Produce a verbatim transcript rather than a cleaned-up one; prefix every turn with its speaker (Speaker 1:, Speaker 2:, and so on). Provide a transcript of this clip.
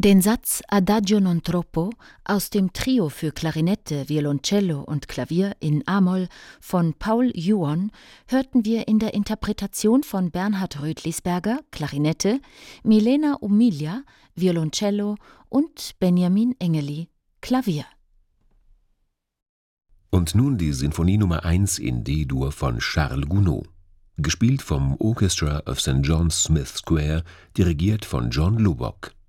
Speaker 1: Den Satz Adagio non troppo aus dem Trio für Klarinette, Violoncello und Klavier in a-Moll von Paul Juon hörten wir in der Interpretation von Bernhard Rötlisberger, Klarinette, Milena Umilja, Violoncello und Benjamin Engeli, Klavier.
Speaker 2: Und nun die Sinfonie Nummer eins in D-Dur von Charles Gounod, gespielt vom Orchestra of Saint John's Smith Square, dirigiert von John Lubbock.